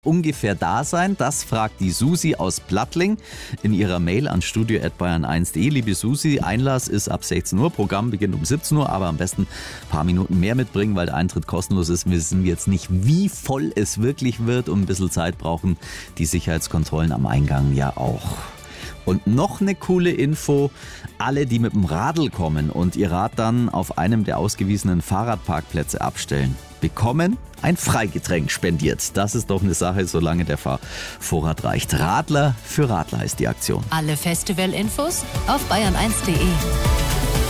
ungefähr da sein? Das fragt die Susi aus Plattling in ihrer Mail an studio@bayern1.de. Liebe Susi, Einlass ist ab 16 Uhr, Programm beginnt um 17 Uhr, aber am besten ein paar Minuten mehr mitbringen, weil der Eintritt kostenlos ist. Wir wissen jetzt nicht, wie voll es wirklich wird und ein bisschen Zeit brauchen die Sicherheitskontrollen am Eingang ja auch. Und noch eine coole Info, alle, die mit dem Radl kommen und ihr Rad dann auf einem der ausgewiesenen Fahrradparkplätze abstellen, bekommen ein Freigetränk spendiert. Das ist doch eine Sache, solange der Vorrat reicht. Radler für Radler ist die Aktion. Alle Festivalinfos auf bayern1.de.